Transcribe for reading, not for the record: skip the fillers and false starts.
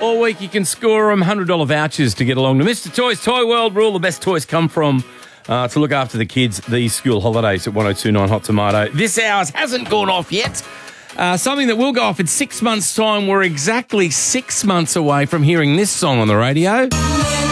All week you can score them $100 vouchers to get along to Mr. Toys Toy World, where all the best toys come from, to look after the kids these school holidays at 102.9 Hot Tomato. This hours hasn't gone off yet. Something that will go off in 6 months' time. We're exactly 6 months away from hearing this song on the radio.